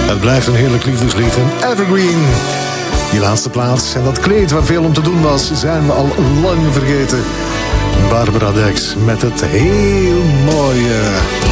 Het blijft een heerlijk liefdeslied, een evergreen. Die laatste plaats en dat kleed waar veel om te doen was, zijn we al lang vergeten. Barbara Dex met het heel mooie...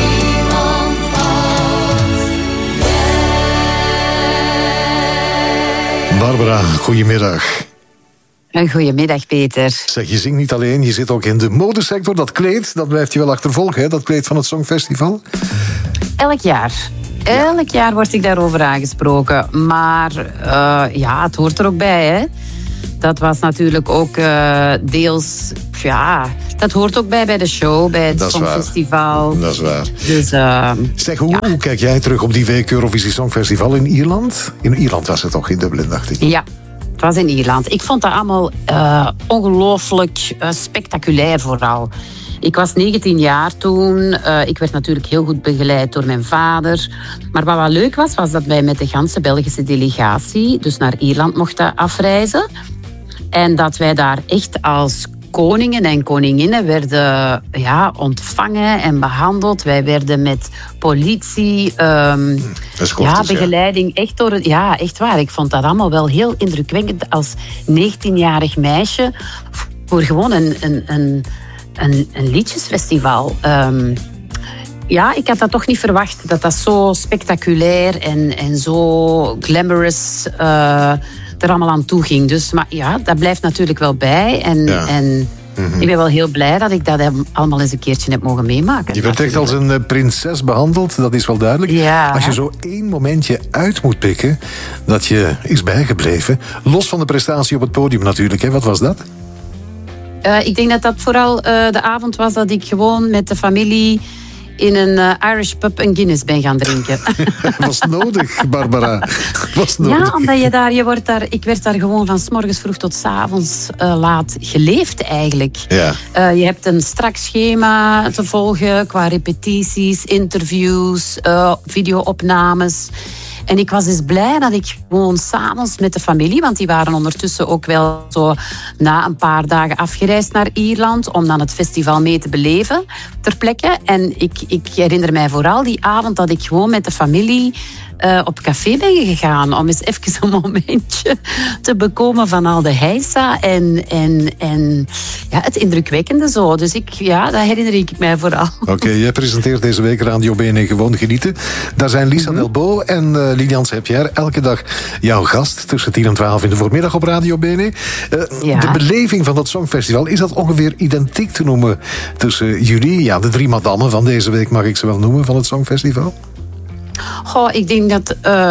Barbara, goedemiddag. Goedemiddag, Peter. Zeg, je zingt niet alleen, je zit ook in de modesector. Dat kleed, dat blijft je wel achtervolgen, hè? Dat kleed van het Songfestival. Elk jaar. Elk jaar word ik daarover aangesproken. Maar het hoort er ook bij, hè. Dat was natuurlijk ook deels... Ja, dat hoort ook bij de show, bij het Songfestival. Dat is waar. Dus, zeg, hoe kijk jij terug op die week Eurovisie Songfestival in Ierland? In Ierland was het toch, in Dublin, dacht ik. Ja, het was in Ierland. Ik vond dat allemaal ongelooflijk spectaculair vooral. Ik was 19 jaar toen. Ik werd natuurlijk heel goed begeleid door mijn vader. Maar wat wel leuk was dat wij met de ganse Belgische delegatie dus naar Ierland mochten afreizen. En dat wij daar echt als koningen en koninginnen werden ontvangen en behandeld. Wij werden met politie, begeleiding. Echt door echt waar. Ik vond dat allemaal wel heel indrukwekkend als 19-jarig meisje voor gewoon een liedjesfestival. Ik had dat toch niet verwacht, dat zo spectaculair en zo glamorous er allemaal aan toe ging. Dus, maar ja, dat blijft natuurlijk wel bij. En ik ben wel heel blij dat ik dat allemaal eens een keertje heb mogen meemaken. Je werd echt als een prinses behandeld, dat is wel duidelijk. Ja. Als je zo één momentje uit moet pikken dat je is bijgebleven, los van de prestatie op het podium natuurlijk, hè? Wat was dat? Ik denk dat vooral de avond was dat ik gewoon met de familie in een Irish pub een Guinness ben gaan drinken. Was nodig, Barbara. Was nodig. Ja, omdat ik werd daar gewoon van 's morgens vroeg tot 's avonds laat geleefd eigenlijk. Ja. Je hebt een strak schema te volgen qua repetities, interviews, videoopnames. En ik was dus blij dat ik gewoon 's avonds met de familie, want die waren ondertussen ook wel zo na een paar dagen afgereisd naar Ierland om dan het festival mee te beleven ter plekke. En ik herinner mij vooral die avond dat ik gewoon met de familie op café ben gegaan om eens even een momentje te bekomen van al de heisa en het indrukwekkende zo. Dus dat herinner ik mij vooral. Oké, jij presenteert deze week Radio BNE Gewoon Genieten. Daar zijn Lisa Delbo en Lilian Sepierre elke dag jouw gast tussen 10 en 12 in de voormiddag op Radio BNE. De beleving van dat Songfestival, is dat ongeveer identiek te noemen tussen jullie? Ja, de 3 madammen van deze week mag ik ze wel noemen van het Songfestival? Goh, ik denk dat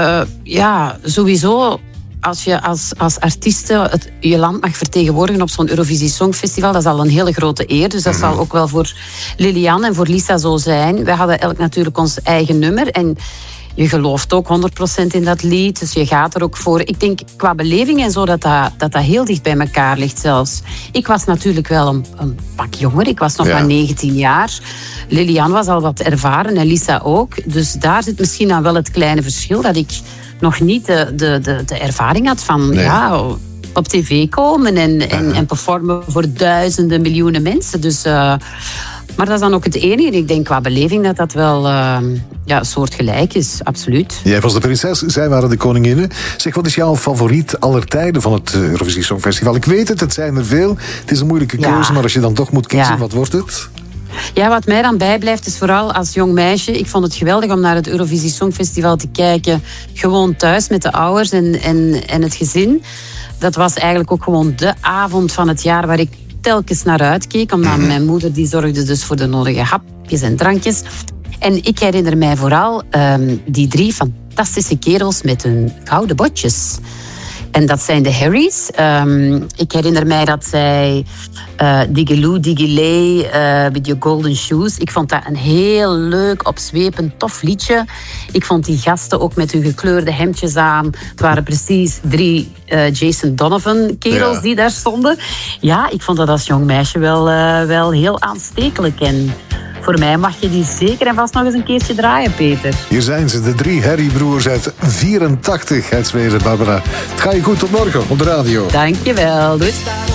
sowieso als je als artieste je land mag vertegenwoordigen op zo'n Eurovisie Songfestival, dat is al een hele grote eer. Dus dat zal ook wel voor Lilian en voor Lisa zo zijn. Wij hadden elk natuurlijk ons eigen nummer en je gelooft ook 100% in dat lied, dus je gaat er ook voor. Ik denk qua beleving en zo dat heel dicht bij elkaar ligt zelfs. Ik was natuurlijk wel een pak jonger, ik was nog maar 19 jaar. Lilian was al wat ervaren en Lisa ook. Dus daar zit misschien dan wel het kleine verschil dat ik nog niet de ervaring had van op tv komen en performen voor duizenden, miljoenen mensen. Dus... maar dat is dan ook het enige. Ik denk qua beleving dat wel soortgelijk is, absoluut. Jij was de prinses, zij waren de koninginnen. Zeg, wat is jouw favoriet aller tijden van het Eurovisie Songfestival? Ik weet het zijn er veel. Het is een moeilijke keuze, maar als je dan toch moet kiezen, wat wordt het? Ja, wat mij dan bijblijft is vooral als jong meisje. Ik vond het geweldig om naar het Eurovisie Songfestival te kijken. Gewoon thuis met de ouders en het gezin. Dat was eigenlijk ook gewoon de avond van het jaar waar ik telkens naar uitkeek. Omdat mijn moeder die zorgde dus voor de nodige hapjes en drankjes. En ik herinner mij vooral die 3 fantastische kerels met hun gouden botjes. En dat zijn de Harrys. Ik herinner mij dat zij Diggiloo, Diggiley, with your golden shoes. Ik vond dat een heel leuk, opzwepend, tof liedje. Ik vond die gasten ook met hun gekleurde hemdjes aan. Het waren precies 3 Jason Donovan kerels die daar stonden. Ja, ik vond dat als jong meisje wel heel aanstekelijk. En voor mij mag je die zeker en vast nog eens een keertje draaien, Peter. Hier zijn ze, de 3 Harry-broers uit 84 uit Zweden, Barbara. Het gaat je goed, tot morgen op de radio. Dankjewel, doei.